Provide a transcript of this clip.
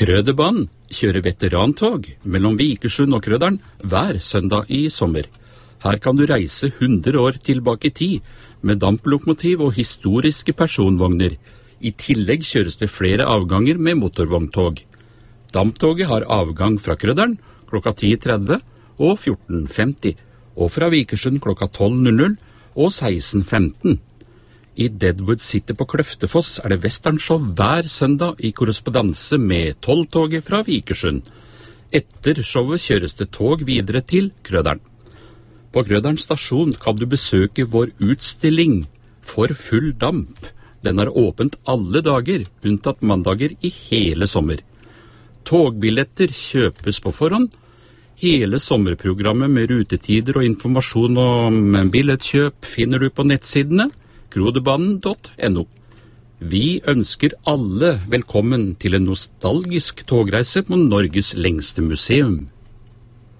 Krøderbanen kjører veterantog mellom Vikersund og Krøderen hver søndag i sommer. Her kan du reise 100 år tilbake i tid med damplokomotiv og historiske personvogner. I tillegg kjøres det flere avganger med motorvogntog. Damptoget har avgang fra Krøderen klokka 10:30 og 14:50, og fra Vikersund klokka 12:00 og 16:15. I Deadwood City på Kløftefoss er det westernshow hver søndag i korrespondanse med 12-toget fra Vikersund. Etter showet kjøres det tog videre til Krøderen. På Krøderen stasjon kan du besøke vår utstilling For full damp. Den er åpent alle dager, unntatt mandager i hele sommer. Togbilletter kjøpes på forhånd. Hele sommerprogrammet med rutetider og informasjon om billettkjøp finner du på nettsidene kroderbanen.no. Vi ønsker alle velkommen til en nostalgisk togreise på Norges lengste museum.